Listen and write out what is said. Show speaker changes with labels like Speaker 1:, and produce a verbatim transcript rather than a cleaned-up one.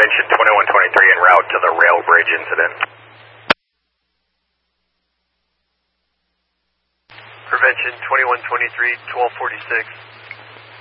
Speaker 1: Prevention twenty-one twenty-three en route to the rail bridge incident.
Speaker 2: Prevention twenty-one twenty-three, twelve forty-six.